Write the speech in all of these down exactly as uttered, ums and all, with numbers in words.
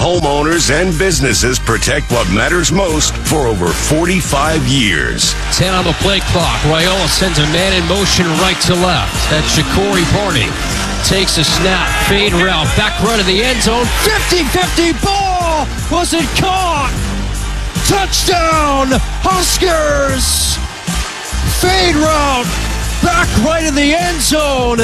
homeowners and businesses protect what matters most for over forty-five years. ten on the play clock. Raiola sends a man in motion right to left. That's Shakori Barney. Takes a snap. Fade route. Back run of the end zone. fifty-fifty ball. Was it caught? Touchdown, Huskers! Fade route. Back right in the end zone.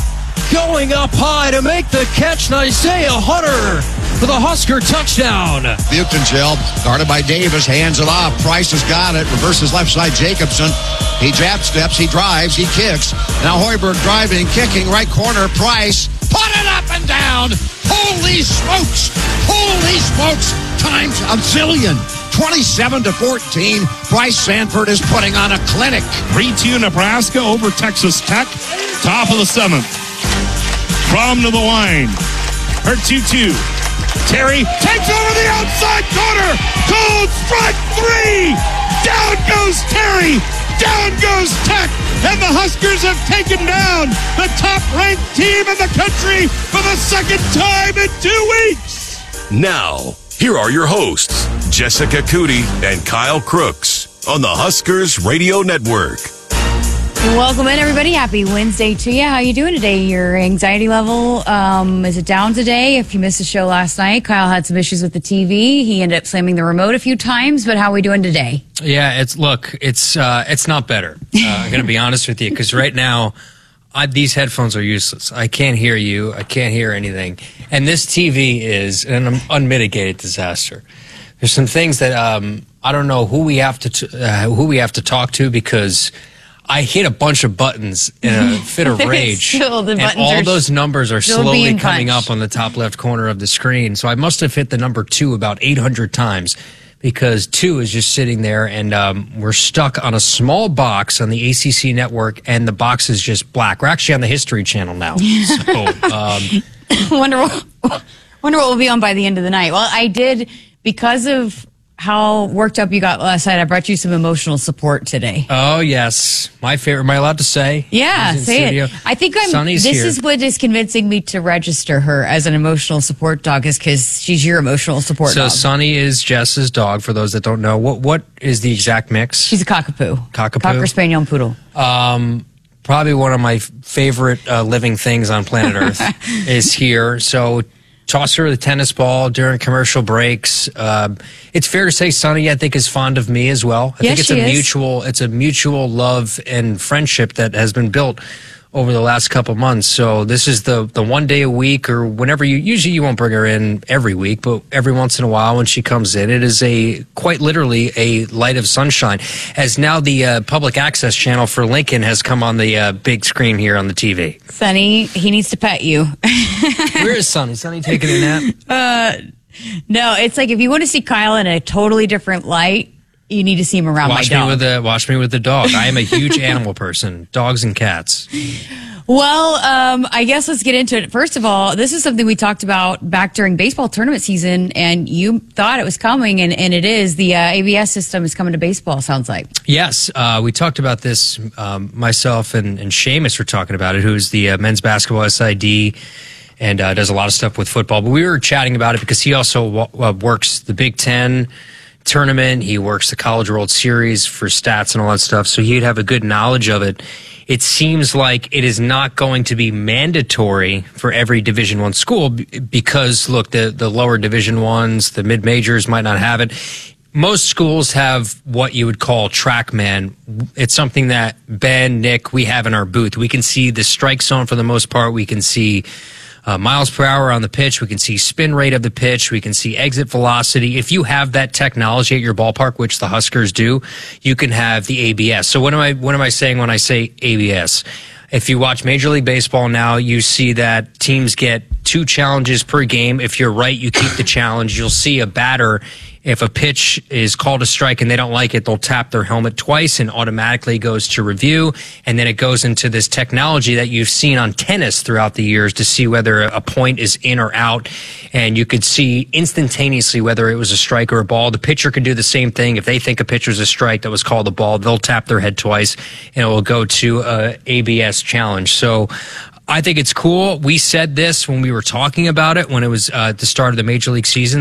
Going up high to make the catch, Isaiah Hunter for the Husker touchdown. Buchtenschel guarded by Davis, hands it off. Price has got it, reverses left side Jacobson. He jab steps, he drives, he kicks. Now Hoiberg driving, kicking, right corner, Price. Put it up and down. Holy smokes. Holy smokes. Times a zillion. twenty-seven to fourteen. Bryce Sanford is putting on a clinic. three two Nebraska over Texas Tech. Top of the seventh. Fromm to the line. Her two two. Terry takes over the outside corner. Cold strike three. Down goes Terry. Down goes Tech. And the Huskers have taken down the top-ranked team in the country for the second time in two weeks. Now, here are your hosts, Jessica Cootie and Kyle Crooks on the Huskers Radio Network. Welcome in, everybody. Happy Wednesday to you. How you doing today? Your anxiety level, um, is it down today? If you missed the show last night, Kyle had some issues with the T V. He ended up slamming the remote a few times, but how are we doing today? Yeah, it's look, it's uh, it's not better. Uh, I'm going to be honest with you, because right now, I, these headphones are useless. I can't hear you. I can't hear anything. And this T V is an unmitigated disaster. There's some things that um, I don't know who we have to t- uh, who we have to talk to, because I hit a bunch of buttons in a fit of rage, still, the and all those numbers are slowly coming punched. up on the top left corner of the screen. So I must have hit the number two about eight hundred times, because two is just sitting there, and um, we're stuck on a small box on the A C C network, and the box is just black. We're actually on the History Channel now. So, um, wonder, what, wonder what will be on by the end of the night. Well, I did, because of how worked up you got last night, I brought you some emotional support today. Oh, yes. My favorite. Am I allowed to say? Yeah, say studio. it. I think I'm, Sonny's this here. is what is convincing me to register her as an emotional support dog, is because she's your emotional support so dog. So Sonny is Jess's dog, for those that don't know. What What is the exact mix? She's a cockapoo. Cockapoo? Cocker Spaniel and Poodle. Um, probably one of my favorite uh, living things on planet Earth is here. So toss her the tennis ball during commercial breaks. Uh, it's fair to say Sonny, I think, is fond of me as well. I yes, think it's she a is. mutual it's a mutual love and friendship that has been built over the last couple months. So this is the the one day a week, or whenever you usually you won't bring her in every week, but every once in a while when she comes in, it is a quite literally a light of sunshine. As now the uh, public access channel for Lincoln has come on the uh, big screen here on the T V. Sonny, he needs to pet you. Where is Sonny? Sonny taking a nap? Uh, no, it's like if you want to see Kyle in a totally different light, you need to see him around watch my dog. me with the watch me with the dog. I am a huge animal person, dogs and cats. Well, um, I guess let's get into it. First of all, this is something we talked about back during baseball tournament season, and you thought it was coming, and, and it is. The uh, A B S system is coming to baseball, sounds like. Yes, uh, we talked about this. Um, myself and, and Seamus were talking about it, who's the uh, men's basketball S I D and uh, does a lot of stuff with football. But we were chatting about it because he also w- uh, works the Big Ten tournament. He works the College World Series for stats and all that stuff, so he'd have a good knowledge of it. It seems like it is not going to be mandatory for every Division One school because, look, the, the lower Division Ones, the mid-majors might not have it. Most schools have what you would call TrackMan. It's something that Ben, Nick, we have in our booth. We can see the strike zone for the most part. We can see Uh, miles per hour on the pitch. We can see spin rate of the pitch. We can see exit velocity. If you have that technology at your ballpark, which the Huskers do, you can have the A B S. So what am I, what am I saying when I say A B S? If you watch Major League Baseball now, you see that teams get two challenges per game. If you're right, you keep the challenge. You'll see a batter, if a pitch is called a strike and they don't like it, they'll tap their helmet twice and automatically goes to review. And then it goes into this technology that you've seen on tennis throughout the years to see whether a point is in or out. And you could see instantaneously whether it was a strike or a ball. The pitcher could do the same thing. If they think a pitch was a strike that was called a ball, they'll tap their head twice and it will go to a A B S challenge. So I think it's cool. We said this when we were talking about it when it was uh, at the start of the Major League season.